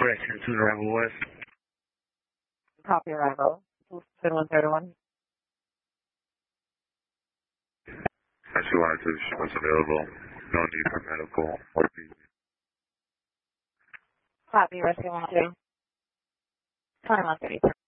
Correction, to arrival west. Copy arrival. 2131. Actually, what's available. No need for medical or PD. Copy, rescue 112. 2133.